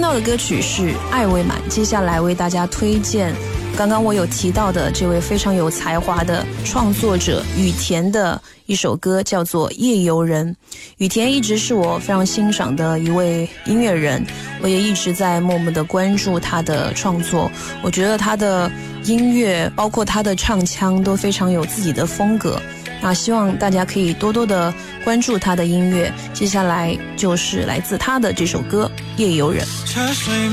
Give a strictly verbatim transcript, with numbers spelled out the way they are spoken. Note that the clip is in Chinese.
到的歌曲是爱未满，接下来为大家推荐刚刚我有提到的这位非常有才华的创作者羽田的一首歌，叫做《夜游人》。羽田一直是我非常欣赏的一位音乐人，我也一直在默默的关注他的创作。我觉得他的音乐包括他的唱腔都非常有自己的风格，那希望大家可以多多的关注他的音乐。接下来就是来自他的这首歌《夜游人》。